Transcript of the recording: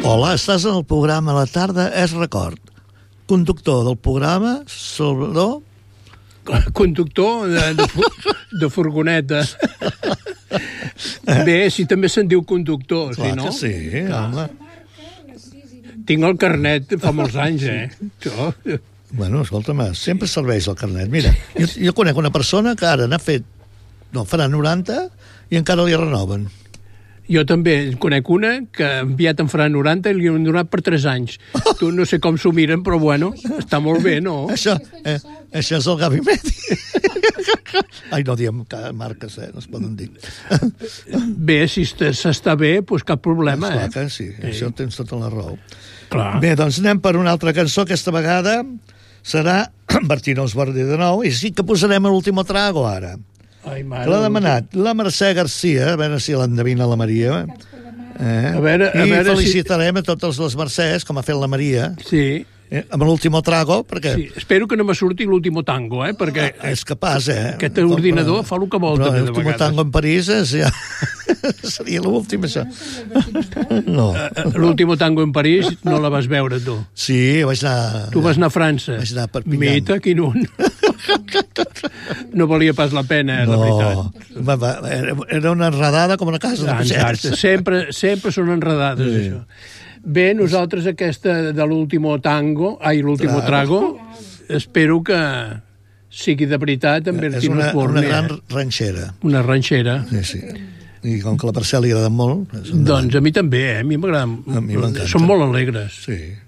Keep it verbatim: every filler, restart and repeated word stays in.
Hola, estàs en el programa La tarda és record. Conductor del programa, Salvador... Conductor de, de, de furgoneta. Bé, si també se'n diu conductor, Clar si no... que sí, home. Tinc el carnet fa molts anys, eh? Jo... Bueno, escolta'm, sempre serveix el carnet. Mira, jo, jo conec una persona que ara n'ha fet... No, farà noranta i encara li renoven. Jo també conec una que enviat en farà noranta i li han donat per tres anys. Tu no sé com s'ho miren, però bueno, està molt bé, no? Això, eh, això és el Gabineti. Ai, no diem marques, eh? No es poden dir. Bé, si s'està bé, doncs cap problema, Clar eh? que sí, Sí. això tens tota la raó. Clar. Bé, doncs anem per una altra cançó. Aquesta vegada serà Bertino Osborne de nou, i sí que posarem l'último trago ara. Ai, mare, Que l'ha demanat la Mercè Garcia, a veure si l'endevina la Maria. Eh? A veure- a I veure si- felicitarem a totes les Mercès, com ha fet la Maria, Sí, eh? amb l'último trago, perquè sí. Espero que no me surti l'último tango, eh? Perquè és capaç, eh? aquest ordinador fa el que vol, però també, de l'último vegades. tango en París és ja... seria l'últim, això. No. l'último tango en París no la vas veure, tu. Sí, vaig anar... Tu vas anar a França. Vaig anar a Perpinyà. Mita, quin un. No valia pas la pena, eh, la veritat. Va, va, era- era una enredada com una casa de Exacte, pagès. sempre, sempre són enredades, Sí. això. Bé, nosaltres aquesta de l'último tango, ai, l'último trago, espero que sigui de veritat amb És Bertino una, Osborne. una gran eh? ranxera. Una ranxera. Sí, sí. I com que la Mercè li agrada molt... és endavant. Doncs a mi també, eh? A mi m'agrada. A mi m'encanta. Són molt alegres. Sí.